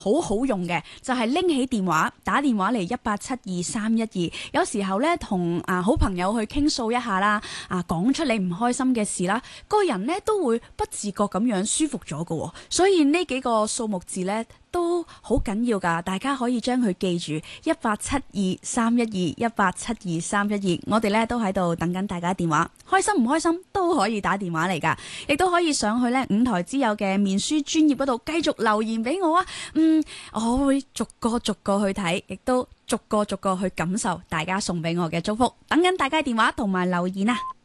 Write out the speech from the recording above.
好好用嘅，就係拎起電話打電話嚟1872312，有時候咧同好朋友去傾訴一下啦，講出你唔開心嘅事啦，個人咧都會不自覺咁樣舒服咗㗎，所以呢幾個數目字咧都好緊要㗎，大家可以將佢記住1872312，1872312，我哋咧都喺度等緊大家電話，開心唔開心都可以打電話嚟㗎，亦都可以上去咧五台之友嘅面書專頁嗰度繼續留言俾我啊。我會逐個去睇，亦都逐個去感受大家送俾我嘅祝福，等緊大家電話同埋留言啊！